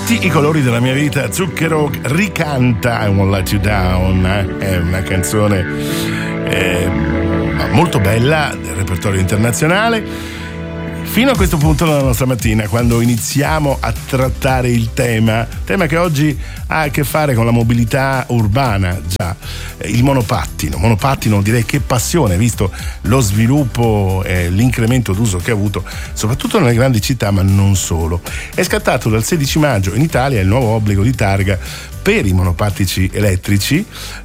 Tutti i colori della mia vita, Zucchero ricanta I Won't Let You Down, è una canzone molto bella del repertorio internazionale. Fino a questo punto della nostra mattina, quando iniziamo a trattare il tema che oggi ha a che fare con la mobilità urbana, già, il monopattino, direi che passione, visto lo sviluppo e l'incremento d'uso che ha avuto, soprattutto nelle grandi città, ma non solo. È scattato dal 16 maggio in Italia il nuovo obbligo di targa per i monopattici elettrici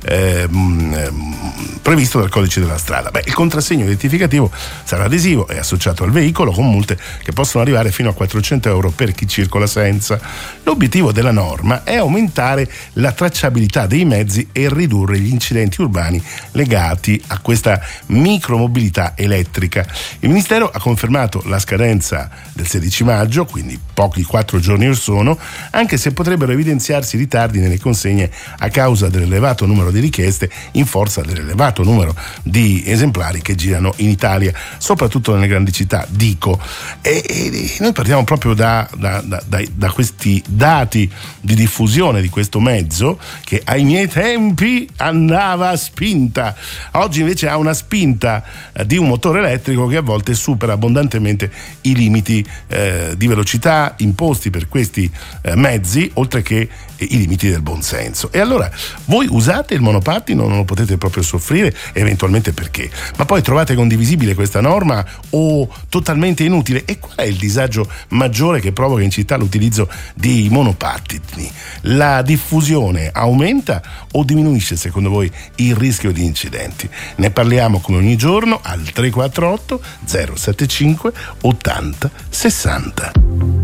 previsto dal codice della strada. Il contrassegno identificativo sarà adesivo e associato al veicolo, con multe che possono arrivare fino a 400 euro per chi circola senza. L'obiettivo della norma è aumentare la tracciabilità dei mezzi e ridurre gli incidenti urbani legati a questa micromobilità elettrica. Il Ministero ha confermato la scadenza del 16 maggio, quindi pochi 4 giorni or sono, anche se potrebbero evidenziarsi ritardi nelle consegne a causa dell'elevato numero di richieste in forza dell'elevato numero di esemplari che girano in Italia, soprattutto nelle grandi città, dico. E noi partiamo proprio da questi dati di diffusione di questo mezzo che ai miei tempi andava a spinta. Oggi invece ha una spinta di un motore elettrico che a volte supera abbondantemente i limiti di velocità imposti per questi mezzi, oltre che i limiti del buonsenso. E allora voi usate il monopattino, non lo potete proprio soffrire, eventualmente perché? Ma poi trovate condivisibile questa norma o totalmente inutile? E qual è il disagio maggiore che provoca in città l'utilizzo di monopattini? La diffusione aumenta o diminuisce secondo voi il rischio di incidenti? Ne parliamo come ogni giorno al 348 075 80 60.